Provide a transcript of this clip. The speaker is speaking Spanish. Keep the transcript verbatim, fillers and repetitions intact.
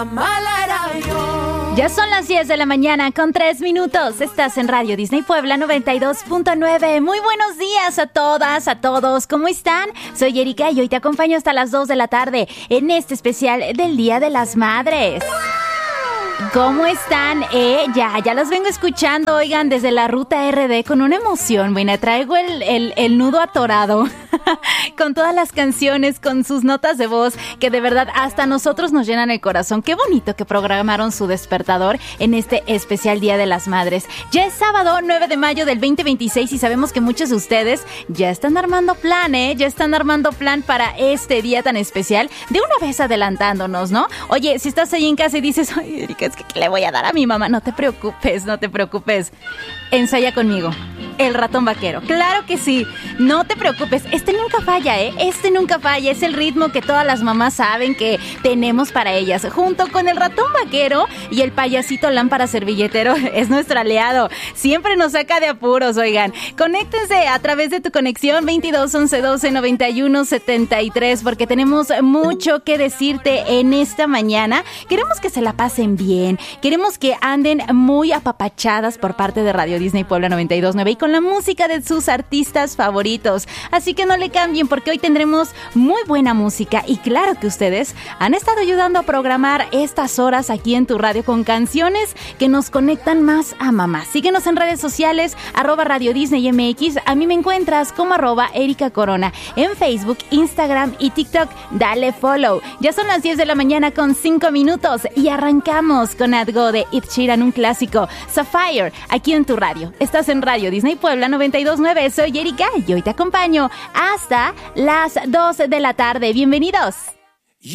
Ya son las diez de la mañana con tres minutos. Estás en Radio Disney Puebla noventa y dos punto nueve. Muy buenos días a todas, a todos. ¿Cómo están? Soy Erika y hoy te acompaño hasta las dos de la tarde en este especial del Día de las Madres. ¿Cómo están? Eh, ya, ya los vengo escuchando, oigan, desde la ruta R D con una emoción. Bueno, traigo el, el, el nudo atorado con todas las canciones, con sus notas de voz, que de verdad hasta nosotros nos llenan el corazón. Qué bonito que programaron su despertador en este especial Día de las Madres. Ya es sábado, nueve de mayo del veinte veintiséis y sabemos que muchos de ustedes ya están armando plan, ¿eh? Ya están armando plan para este día tan especial, de una vez adelantándonos, ¿no? Oye, si estás ahí en casa y dices, ay, Erika, es que ¿qué le voy a dar a mi mamá? No te preocupes, no te preocupes. Ensaya conmigo. El ratón vaquero. Claro que sí. No te preocupes. Este nunca falla, ¿eh? Este nunca falla. Es el ritmo que todas las mamás saben que tenemos para ellas. Junto con el ratón vaquero y el payasito lámpara servilletero, es nuestro aliado. Siempre nos saca de apuros, oigan. Conéctense a través de tu conexión veintidós once doce noventa y uno setenta y tres, porque tenemos mucho que decirte en esta mañana. Queremos que se la pasen bien. Queremos que anden muy apapachadas por parte de Radio Disney Puebla noventa y dos punto nueve y con la música de sus artistas favoritos. Así que no le cambien, porque hoy tendremos muy buena música y claro que ustedes han estado ayudando a programar estas horas aquí en tu radio con canciones que nos conectan más a mamá. Síguenos en redes sociales, arroba Radio Disney M X. A mí me encuentras como arroba Erika Corona en Facebook, Instagram y TikTok. Dale follow. Ya son las diez de la mañana con cinco minutos y arrancamos con algo de Ed Sheeran, un clásico, Sapphire, aquí en tu radio. Estás en Radio Disney Puebla noventa y dos punto nueve. Soy Erika y hoy te acompaño hasta las dos de la tarde. Bienvenidos.